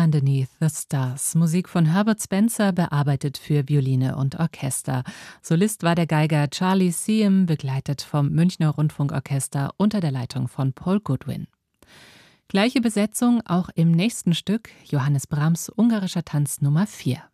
Underneath the Stars. Musik von Herbert Spencer, bearbeitet für Violine und Orchester. Solist war der Geiger Charlie Siem, begleitet vom Münchner Rundfunkorchester unter der Leitung von Paul Goodwin. Gleiche Besetzung auch im nächsten Stück, Johannes Brahms' Ungarischer Tanz Nummer 4.